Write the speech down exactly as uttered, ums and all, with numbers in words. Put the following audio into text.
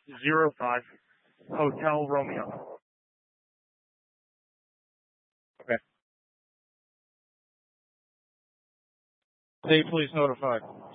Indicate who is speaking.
Speaker 1: zero five, Hotel Romeo.
Speaker 2: Okay. Say, please notify.